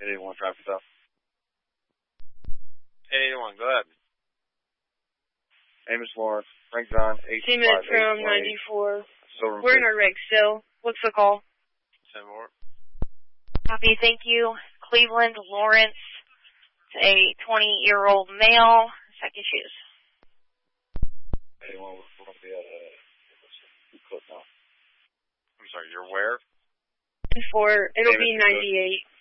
881, traffic stop. 881, go ahead. Amos Lawrence, Frank John, 858. Cement from 94. We're in our rig still. What's the call? 10 more. Copy, thank you. Cleveland Lawrence, a 20-year-old male, second shoes. 81, we're going to be at Clip now. I'm sorry, you're where? It'll be 98.